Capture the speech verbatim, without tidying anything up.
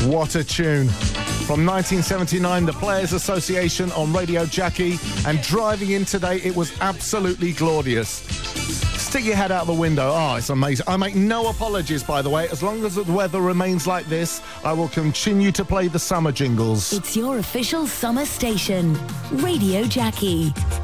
What a tune. From nineteen seventy-nine, the Players Association on Radio Jackie, and driving in today, it was absolutely glorious. Stick your head out the window. Oh, it's amazing. I make no apologies, by the way. As long as the weather remains like this, I will continue to play the summer jingles. It's your official summer station, Radio Jackie.